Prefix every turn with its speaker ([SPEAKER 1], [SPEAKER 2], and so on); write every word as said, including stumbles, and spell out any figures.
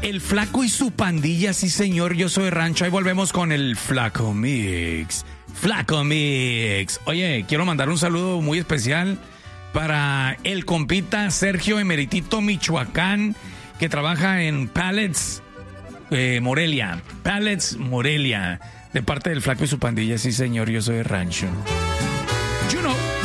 [SPEAKER 1] El Flaco y su pandilla, sí señor, yo soy Rancho. Ahí volvemos con el Flaco Mix. Flaco Mix. Oye, quiero mandar un saludo muy especial para el compita Sergio Emeritito Michoacán, que trabaja en Pallets eh, Morelia. Pallets Morelia. De parte del Flaco y su pandilla, sí señor, yo soy Rancho. You know.